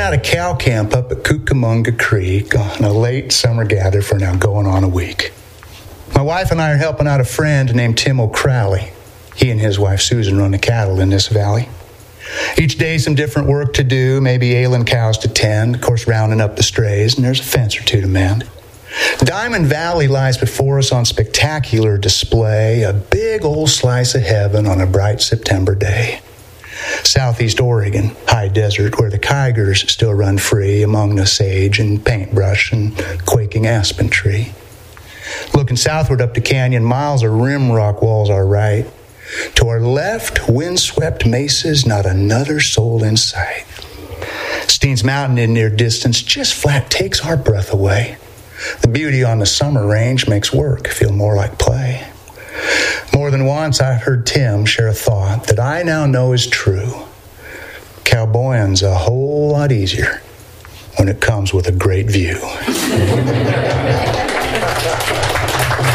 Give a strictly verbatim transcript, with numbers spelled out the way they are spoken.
out of cow camp up at Cucamonga Creek on a late summer gather for now going on a week. My wife and I are helping out a friend named Tim O'Crowley. He and his wife Susan run the cattle in this valley. Each day some different work to do, maybe ailing cows to tend, of course rounding up the strays, and there's a fence or two to mend. Diamond Valley lies before us on spectacular display, a big old slice of heaven on a bright September day. Southeast Oregon, high desert where the cougars still run free among the sage and paintbrush and quaking aspen tree. Looking southward up the canyon, miles of rim rock walls are right. To our left, windswept mesas, not another soul in sight. Steens Mountain in near distance just flat takes our breath away. The beauty on the summer range makes work feel more like play. More than once I've heard Tim share a thought that I now know is true. Cowboying's a whole lot easier when it comes with a great view.